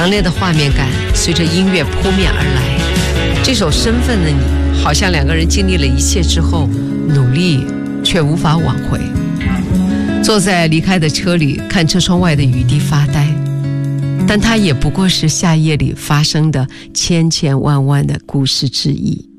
强烈的画面感随着音乐扑面而来。这首《身份的你》好像两个人经历了一切之后，努力却无法挽回。坐在离开的车里，看车窗外的雨滴发呆，但它也不过是夏夜里发生的千千万万的故事之一。